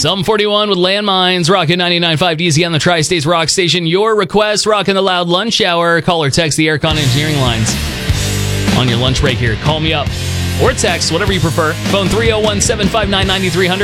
Sum 41 with Landmines, rocking 99.5 DZ on the Tri-States Rock Station. Your request, rocking the loud lunch hour. Call or text the Aircon Engineering lines on your lunch break here. Call me up or text, whatever you prefer. Phone 301-759-9300.